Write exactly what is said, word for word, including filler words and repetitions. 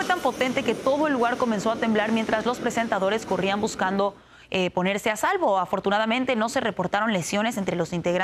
fue tan potente que todo el lugar comenzó a temblar mientras los presentadores corrían buscando eh, ponerse a salvo. Afortunadamente no se reportaron lesiones entre los integrantes.